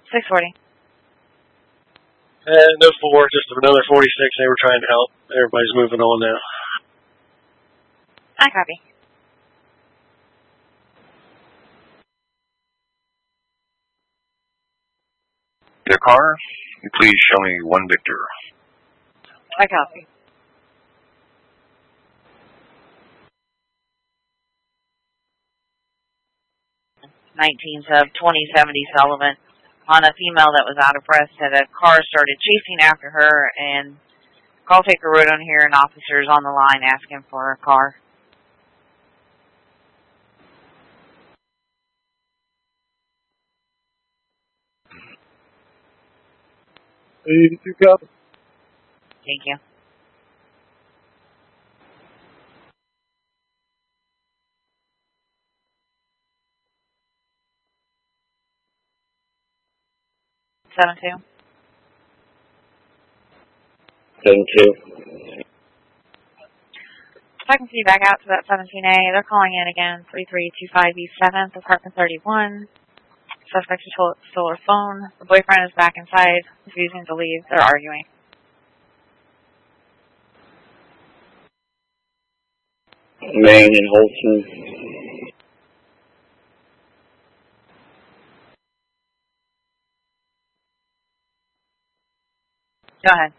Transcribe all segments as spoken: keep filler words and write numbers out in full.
six forty. Uh, no four, just another forty-six. They were trying to help. Everybody's moving on now. I copy. Their car, please show me one Victor. I copy. nineteen sub twenty seventy Sullivan on a female that was out of breath said a car started chasing after her, and call taker wrote on here an officer's on the line asking for a car. eighty-two copy. Thank you. Seven two. Seven two. If I can see back out to that seventeen A, they're calling in again. Three three two five East Seventh, apartment thirty one. Suspect stole her phone. The boyfriend is back inside, refusing to leave. They're arguing. Main and Holston. Go ahead.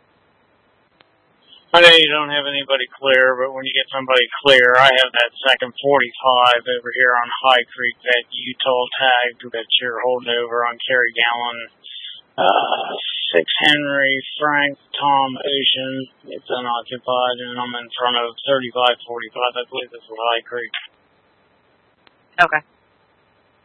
I know you don't have anybody clear, but when you get somebody clear, I have that second forty-five over here on High Creek, that Utah tag that you're holding over on Kerry Gallon. Uh, six Henry, Frank, Tom Ocean. It's unoccupied, and I'm in front of thirty-five forty-five. I believe this is High Creek. Okay.